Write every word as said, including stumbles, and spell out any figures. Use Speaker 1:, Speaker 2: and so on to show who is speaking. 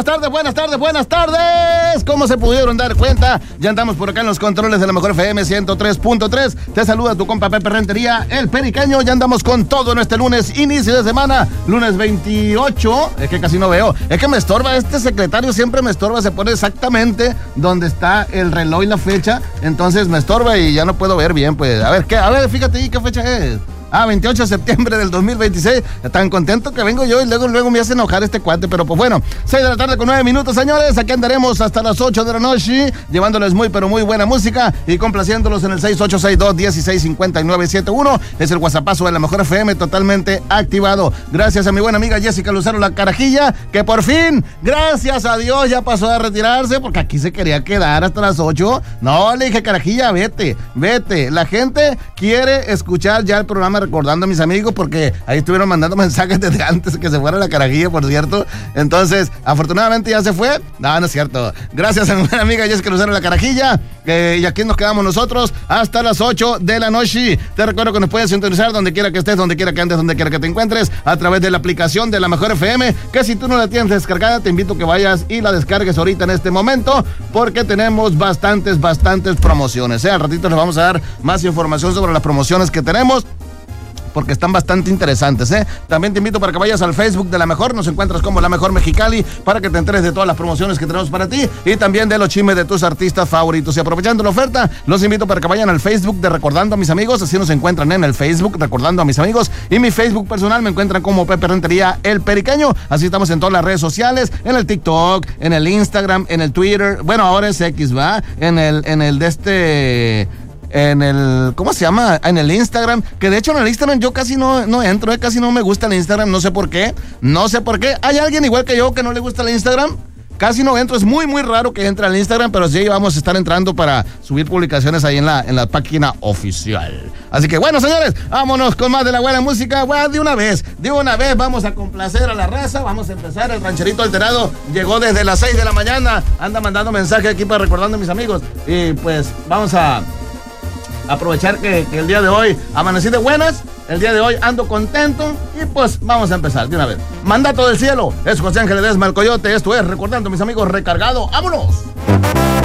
Speaker 1: buenas tardes, buenas tardes, buenas tardes. ¿Cómo se pudieron dar cuenta? Ya andamos por acá en los controles de la mejor F M ciento tres punto tres. Te saluda tu compa Pepe Rentería, el Periqueño. Ya andamos con todo en este lunes, inicio de semana, lunes veintiocho. Es que casi no veo. Es que me estorba, este secretario siempre me estorba. Se pone exactamente donde está el reloj y la fecha. Entonces me estorba y ya no puedo ver bien. Pues, a ver, ¿qué? A ver, fíjate ahí, ¿qué fecha es? Ah, veintiocho de septiembre del dos mil veintiséis. Tan contento que vengo yo y luego, luego me hace enojar este cuate. Pero pues bueno, seis de la tarde con nueve minutos, señores. Aquí andaremos hasta las ocho de la noche, llevándoles muy pero muy buena música y complaciéndolos en el seis ocho seis dos, uno seis cinco nueve siete uno. Es el WhatsAppazo de la mejor F M totalmente activado. Gracias a mi buena amiga Jessica Lucero La Carajilla, que por fin, gracias a Dios, ya pasó a retirarse, porque aquí se quería quedar hasta las ocho. No, le dije, Carajilla, vete, vete. La gente quiere escuchar ya el programa Recordando a mis amigos, porque ahí estuvieron mandando mensajes desde antes que se fuera La Carajilla, por cierto. Entonces, afortunadamente ya se fue. No, no es cierto. Gracias a mi buena amiga Jessica Lucero La Carajilla. Eh, y aquí nos quedamos nosotros hasta las ocho de la noche. Te recuerdo que nos puedes sintonizar donde quiera que estés, donde quiera que andes, donde quiera que te encuentres, a través de la aplicación de la mejor F M, que si tú no la tienes descargada, te invito a que vayas y la descargues ahorita en este momento, porque tenemos bastantes, bastantes promociones. ¿eh? Al ratito les vamos a dar más información sobre las promociones que tenemos, porque están bastante interesantes, ¿eh? También te invito para que vayas al Facebook de La Mejor, nos encuentras como La Mejor Mexicali, para que te enteres de todas las promociones que tenemos para ti y también de los chismes de tus artistas favoritos. Y aprovechando la oferta, los invito para que vayan al Facebook de Recordando a mis amigos, así nos encuentran en el Facebook, Recordando a mis amigos, y mi Facebook personal me encuentran como Pepe Rentería, el Periqueño. Así estamos en todas las redes sociales, en el TikTok, en el Instagram, en el Twitter, bueno, ahora es X, ¿va? En el, en el de este... en el, ¿cómo se llama? En el Instagram, que de hecho en el Instagram yo casi no, no entro, eh, casi no me gusta el Instagram, no sé por qué, no sé por qué. ¿Hay alguien igual que yo que no le gusta el Instagram? Casi no entro, es muy muy raro que entre al Instagram, pero sí vamos a estar entrando para subir publicaciones ahí en la, en la página oficial. Así que bueno, señores, vámonos con más de la buena música. Bueno, de una vez, de una vez vamos a complacer a la raza, vamos a empezar. El rancherito alterado llegó desde las seis de la mañana, anda mandando mensaje aquí para Recordando a mis amigos. Y pues vamos a aprovechar que, que el día de hoy amanecí de buenas, el día de hoy ando contento y pues vamos a empezar de una vez. Mandato del cielo, es José Ángel Ledesma el Coyote, esto es Recordando a mis amigos recargado. ¡Vámonos!